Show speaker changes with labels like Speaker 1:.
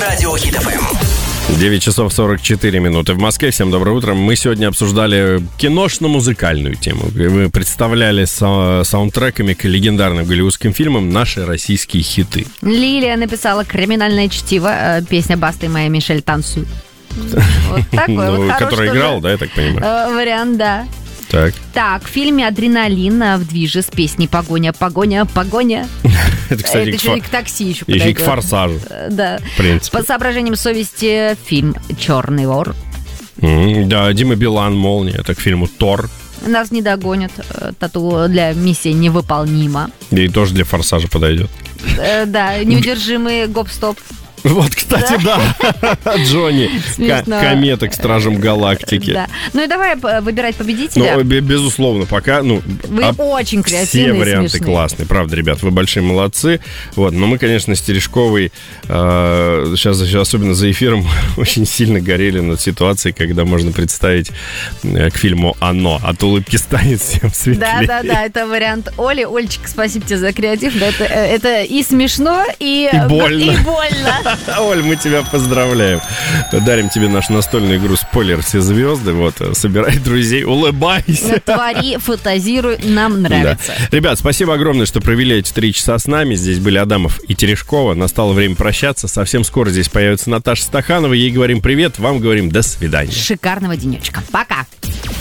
Speaker 1: Радио Хит FM.
Speaker 2: 9 часов 44 минуты в Москве. Всем доброе утро. Мы сегодня обсуждали киношно-музыкальную тему. Мы представляли саундтреками к легендарным голливудским фильмам наши российские хиты.
Speaker 3: Лилия написала «Криминальное чтиво», песня Басты и моя Мишель «Танцуй». Вот такой вот
Speaker 2: который играл, да, я так понимаю?
Speaker 3: Вариант, да. Так, в фильме «Адреналин» в движе с песней «Погоня, погоня, погоня».
Speaker 2: Это, кстати,
Speaker 3: это еще и к такси еще
Speaker 2: подойдет. И к «Форсажу».
Speaker 3: Да.
Speaker 2: В принципе.
Speaker 3: По соображениям совести фильм «Черный вор».
Speaker 2: Да, Дима Билан, «Молния». Это к фильму «Тор».
Speaker 3: Нас не догонят. Тату для «Миссия невыполнима».
Speaker 2: И тоже для «Форсажа» подойдет.
Speaker 3: Да, «Неудержимый гоп-стоп».
Speaker 2: Вот, кстати, да. Джонни. Комета к Стражам Галактики.
Speaker 3: Да. Ну и давай выбирать победителя.
Speaker 2: Ну, безусловно, пока.
Speaker 3: Вы очень креативные.
Speaker 2: Все варианты
Speaker 3: смешные.
Speaker 2: классные. Правда, ребят, вы большие молодцы. Вот, но мы, конечно, с Терешковой сейчас особенно за эфиром очень сильно горели над ситуацией, когда можно представить к фильму «Оно». От улыбки станет всем светлее.
Speaker 3: Да, это вариант Оли. Ольчик, спасибо тебе за креатив. Да, это и смешно, и больно.
Speaker 2: Оль, мы тебя поздравляем. Дарим тебе нашу настольную игру «Спойлер. Все звезды». Вот, собирай друзей, улыбайся.
Speaker 3: Твори, фантазируй, нам нравится.
Speaker 2: Да. Ребят, спасибо огромное, что провели эти 3 часа с нами. Здесь были Адамов и Терешкова. Настало время прощаться. Совсем скоро здесь появится Наташа Стаханова. Ей говорим привет, вам говорим до свидания.
Speaker 3: Шикарного денечка. Пока.